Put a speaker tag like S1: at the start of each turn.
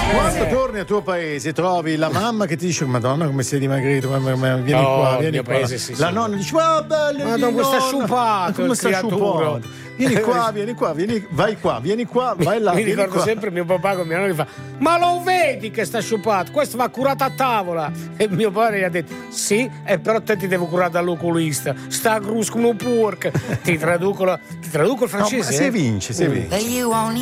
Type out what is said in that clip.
S1: Quando torni al tuo paese trovi la mamma che ti dice Madonna come sei dimagrito, vieni qua, vieni qua.
S2: Paese, sì,
S1: la nonna dice ma bello,
S2: Madonna, come sta sciupato,
S1: come sta sciupato. Vieni qua, vieni qua, vai là.
S2: Mi ricordo sempre mio papà con mia nonna che fa: ma lo vedi che sta sciupato? Questo va curato a tavola. E mio padre gli ha detto: sì, però te ti devo curare dall'oculista. Sta grus come un porco. Ti traduco il francese.
S1: No, se vince.